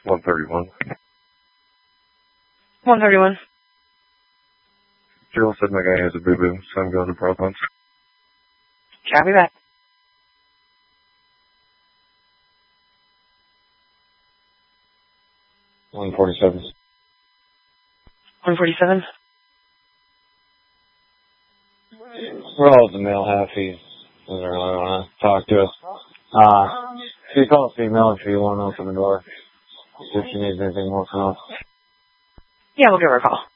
131. 131. Jill said my guy has a boo-boo, so I'm going to Proponents. Copy that. 147. 147. We're all at the male half. He doesn't really want to talk to us. She calls female if you want to open the door. If she needs anything more from us. Yeah, we'll give her a call.